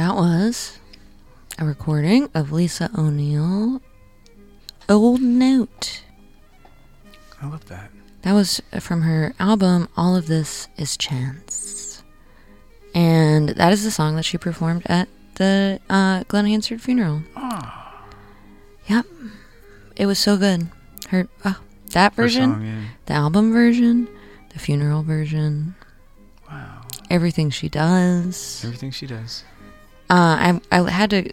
That was a recording of Lisa O'Neill, Old Note. I love that. That was from her album, All of This Is Chance. And that is the song that she performed at the Glenn Hansard funeral. Oh. Yep. It was so good. That version, Song, yeah. the album version, the funeral version. Wow. Everything she does. Everything she does. I had to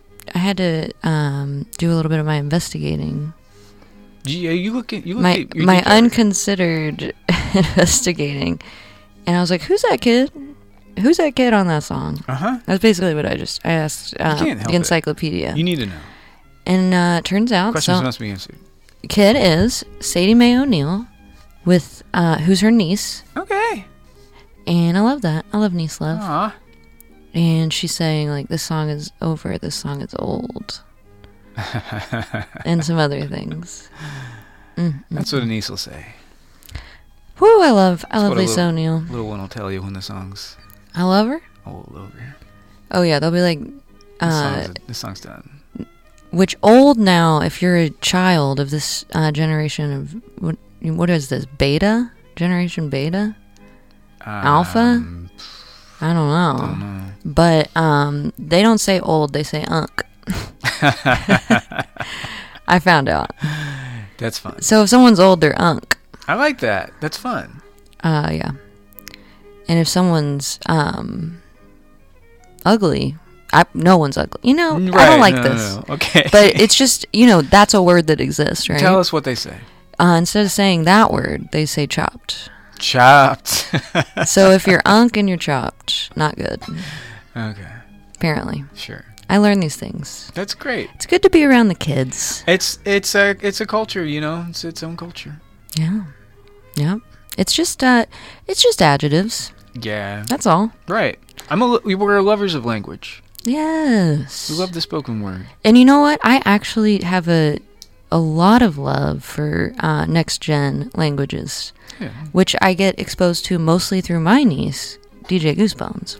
do a little bit of my investigating. Yeah, you look at my unconsidered investigating, and I was like, "Who's that kid? Who's that kid on that song?" That's basically what I asked the encyclopedia. You need to know. And turns out, Questions must be answered. Kid is Sadie Mae O'Neill, with who's her niece. Okay. And I love that. I love niece love. Aww. And she's saying, like, this song is over, this song is old. And some other things. That's what a niece will say. Woo, I love Lisa O'Neill. Little one will tell you when the song's I love her. old over. Oh yeah, they'll be like, this song's done. Which old now, if you're a child of this generation of, what is this, beta? Generation beta? Alpha? I don't know. But they don't say old, they say unk. I found out. That's fun. So if someone's old, they're unk. I like that. That's fun. Yeah. And if someone's ugly, no one's ugly. You know, Right, I don't like this. No. Okay. But it's just, that's a word that exists, right? Tell us what they say. Instead of saying that word, they say chopped. Chopped. So if you're unk and you're chopped, not good. Okay. Apparently. Sure. I learned these things. That's great. It's good to be around the kids. It's a culture, It's its own culture. Yeah. Yep. It's just adjectives. Yeah. That's all. Right. We're lovers of language. Yes. We love the spoken word. And you know what? I actually have a lot of love for next gen languages, which I get exposed to mostly through my niece, DJ Goosebones.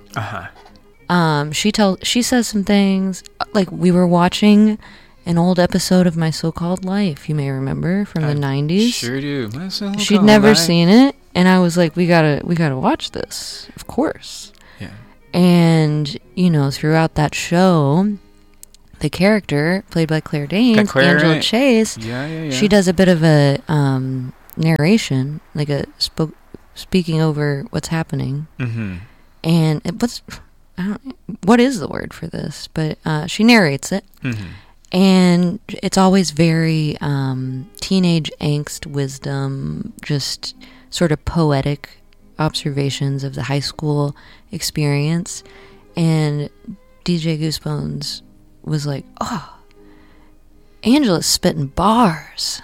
She says some things, like we were watching an old episode of My So-Called Life, you may remember, from the 90s. Sure do. She'd never seen it, and I was like, we gotta watch this, of course. Yeah. And, throughout that show, the character, played by Claire Danes, Angela Chase, she does a bit of a narration, like a speaking over what's happening. Mm-hmm. And what is the word for this? But she narrates it. Mm-hmm. And it's always very teenage angst, wisdom, just sort of poetic observations of the high school experience. And DJ Goosebones was like, oh, Angela's spitting bars.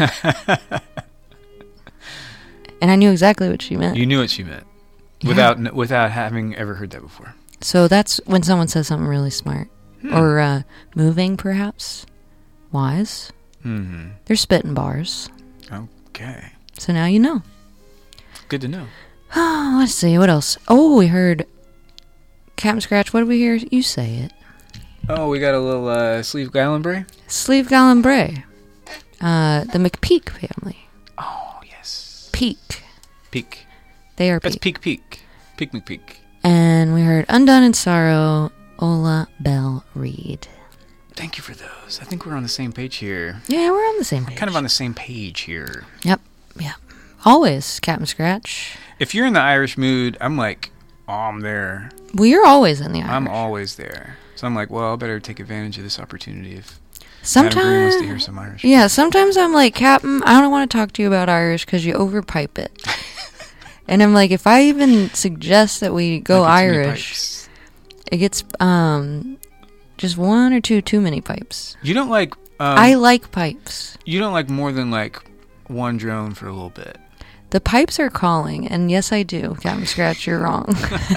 And I knew exactly what she meant. You knew what she meant without having ever heard that before. So that's when someone says something really smart. Or moving, perhaps. Wise. Mm-hmm. They're spitting bars. Okay. So now you know. Good to know. Let's see, what else? Oh, we heard Captain Scratch. What did we hear? You say it. Oh, we got a little Sleeve Gallenbray. Sleeve Gallenbray. The McPeak family. Oh, yes. Peak. They are Peak. That's Peak. Peak McPeak. And we heard Undone in Sorrow, Ola Belle Reed. Thank you for those. I think we're on the same page here. Yeah, we're on the same page. Kind of on the same page here. Yep. Always, Captain Scratch. If you're in the Irish mood, I'm like, I'm there. Well, you're always in the Irish. I'm always there. So I'm like, well, I better take advantage of this opportunity if Madam Green wants to hear some Irish. Yeah, sometimes I'm like, Captain, I don't want to talk to you about Irish because you overpipe it. And I'm like, if I even suggest that we go Irish, it gets just one or two too many pipes. You don't like... I like pipes. You don't like more than like one drone for a little bit. The pipes are calling, and yes, I do. Captain Scratch, you're wrong.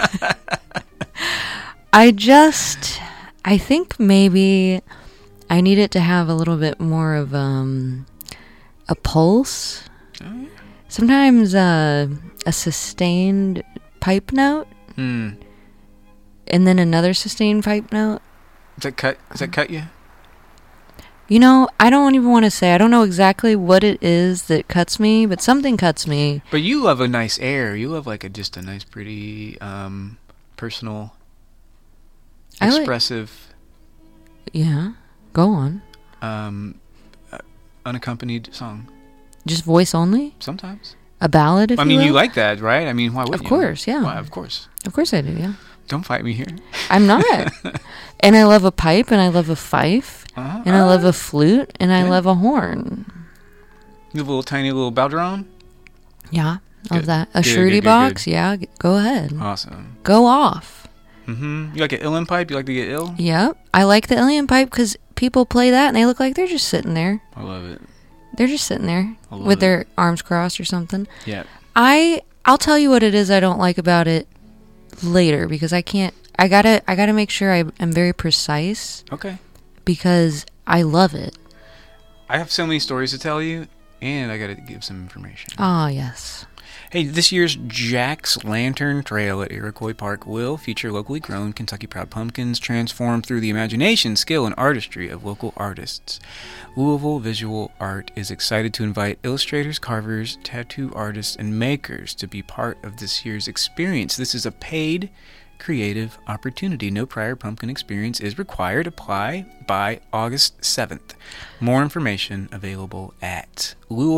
I think maybe I need it to have a little bit more of a pulse. Oh, yeah. Sometimes a sustained pipe note and then another sustained pipe note. Does that cut you? You know, I don't even want to say. I don't know exactly what it is that cuts me, but something cuts me. But you love a nice air. You love like just a nice, pretty, personal, expressive. Yeah, go on. Unaccompanied song. Just voice only? Sometimes. A ballad, if you will? you like that, right? I mean, why wouldn't you? Of course, yeah. Why, of course. Of course I do, yeah. Don't fight me here. I'm not. And I love a pipe, and I love a fife, and I love a flute, and I love a horn. You have a tiny little baldron? Yeah, love that. A shruti box? Good. Yeah, go ahead. Awesome. Go off. Mm-hmm. You like an uilleann pipe? You like to get ill? Yep. I like the uilleann pipe because people play that, and they look like they're just sitting there. I love it. They're just sitting there with their arms crossed or something. Yeah. I'll tell you what it is I don't like about it later because I can't. I gotta make sure I am very precise. Okay. Because I love it. I have so many stories to tell you, and I gotta give some information. Ah, yes. Hey, this year's Jack's Lantern Trail at Iroquois Park will feature locally grown Kentucky Proud pumpkins transformed through the imagination, skill, and artistry of local artists. Louisville Visual Art is excited to invite illustrators, carvers, tattoo artists, and makers to be part of this year's experience. This is a paid creative opportunity. No prior pumpkin experience is required. Apply by August 7th. More information available at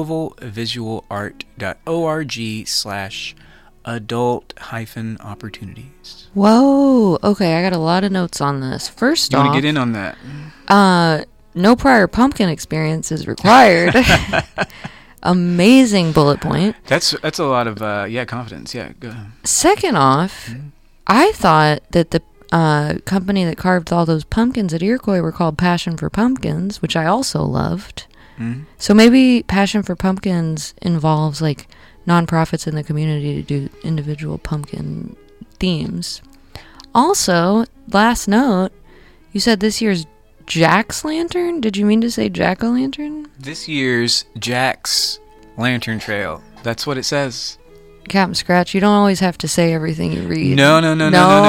louisvillevisualart.org/adult-opportunities. Whoa. Okay, I got a lot of notes on this. First off, you want to get in on that? No prior pumpkin experience is required. Amazing bullet point. That's a lot of confidence. Yeah, go ahead. Second off, I thought that the company that carved all those pumpkins at Iroquois were called Passion for Pumpkins, which I also loved. Mm-hmm. So maybe Passion for Pumpkins involves like nonprofits in the community to do individual pumpkin themes. Also, last note, you said this year's Jack's Lantern? Did you mean to say Jack-o'-lantern? This year's Jack's Lantern Trail. That's what it says. Captain Scratch, you don't always have to say everything you read. No. That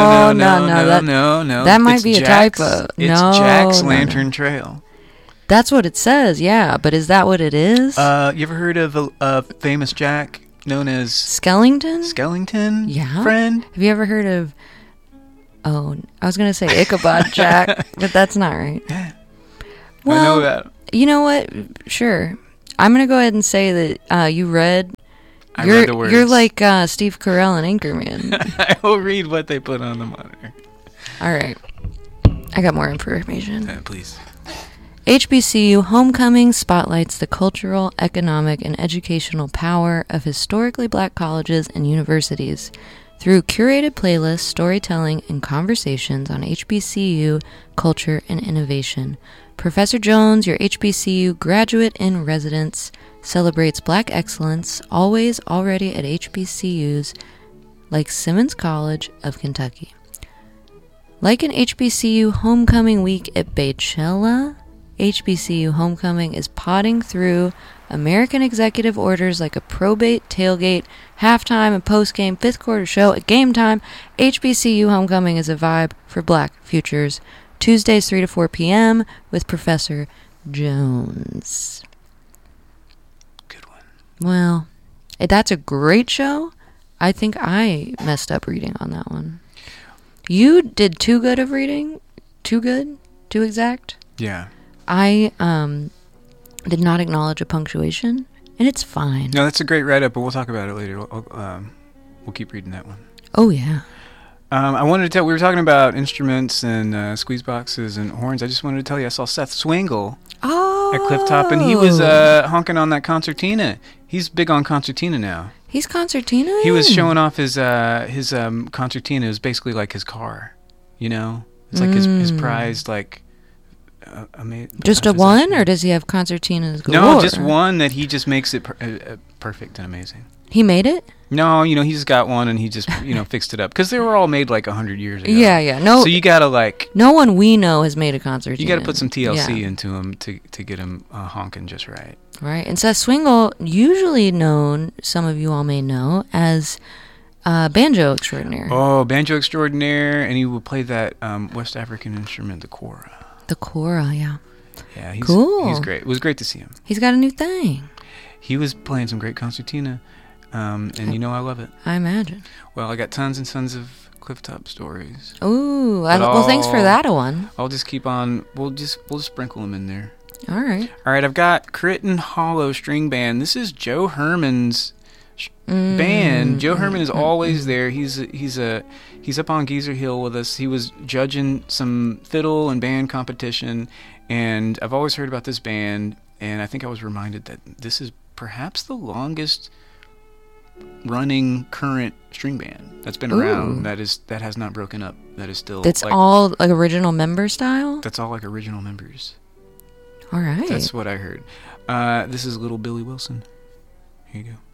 might be a typo. It's Jack's Lantern Trail. That's what it says, yeah. But is that what it is? You ever heard of a famous Jack known as Skellington? Skellington? Yeah. Friend? Have you ever heard of... Oh, I was going to say Ichabod Jack, but that's not right. Yeah. Well, I know that. You know what? Sure. I'm going to go ahead and say that you read... I read the words. You're like Steve Carell and Anchorman. I will read what they put on the monitor. All right. I got more information. Please. HBCU Homecoming spotlights the cultural, economic, and educational power of historically black colleges and universities through curated playlists, storytelling, and conversations on HBCU culture and innovation. Professor Jones, your HBCU graduate in residence, celebrates Black excellence, always already at HBCUs like Simmons College of Kentucky. Like an HBCU homecoming week at Baychella, HBCU homecoming is potting through American executive orders like a probate, tailgate, halftime, and postgame fifth quarter show at game time. HBCU homecoming is a vibe for Black futures. Tuesdays 3 to 4 p.m. with Professor Jones. Well, that's a great show. I think I messed up reading on that one. You did too good of reading? Too good? Too exact? Yeah. I did not acknowledge a punctuation, and it's fine. No, that's a great write-up, but we'll talk about it later. We'll keep reading that one. Oh, yeah. I wanted to tell, we were talking about instruments and squeeze boxes and horns. I just wanted to tell you, I saw Seth Swingle at Clifftop, and he was honking on that concertina. He's big on concertina now. He's concertina? He was showing off his concertina. It was basically like his car, you know? It's like his prized, like... just a one, or does he have concertinas galore? No, just one that he just makes it perfect and amazing. He made it? No, he just got one and he just, fixed it up. Because they were all made like 100 years ago. Yeah. No. So you got to like... No one we know has made a concertina. You got to put some TLC into him to get him honking just right. Right. And Seth Swingle, usually known, some of you all may know, as banjo extraordinaire. Oh, banjo extraordinaire, and he would play that West African instrument, the kora. The kora, yeah. Yeah, cool. He's great. It was great to see him. He's got a new thing. He was playing some great concertina, and I love it. I imagine. Well, I got tons and tons of Clifftop stories. Ooh, well, thanks for that one. I'll just keep on. We'll just sprinkle them in there. All right. I've got Crittenden Hollow String Band. This is Joe Herman's band. Joe Herman is always there. He's up on Geezer Hill with us. He was judging some fiddle and band competition, and I've always heard about this band, and I think I was reminded that this is perhaps the longest running current string band that's been around. That has not broken up. That is still. That's all like original member style. That's all like original members. All right. That's what I heard. This is Little Billy Wilson. Here you go.